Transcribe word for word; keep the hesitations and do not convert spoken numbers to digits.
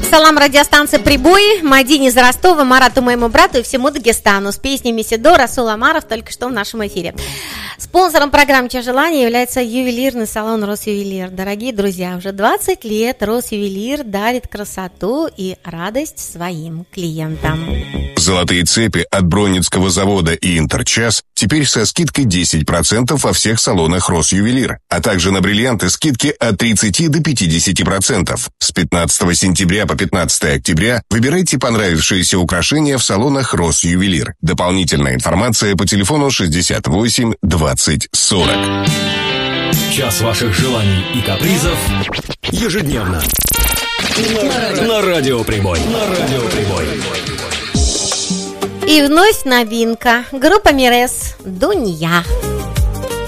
салам радиостанции «Прибой», Мадине из Ростова, Марату, моему брату и всему Дагестану. С песней Месидо Расул Омаров только что в нашем эфире. Спонсором программы «Чье желание» является ювелирный салон «Росювелир». Дорогие друзья, уже двадцать лет «Росювелир» дарит красоту и радость своим клиентам. Золотые цепи от Бронницкого завода и Интерчас теперь со скидкой десять процентов во всех салонах «Росювелир», а также на бриллианты скидки от тридцати до пятидесяти процентов. С пятнадцатого сентября по пятнадцатое октября выбирайте понравившиеся украшения в салонах «Росювелир». Дополнительная информация по телефону шестьдесят восемь двадцать сорок. Час ваших желаний и капризов ежедневно на, на Радио Прибой. На Радио Прибой. И вновь новинка. Группа Мирес «Дунья».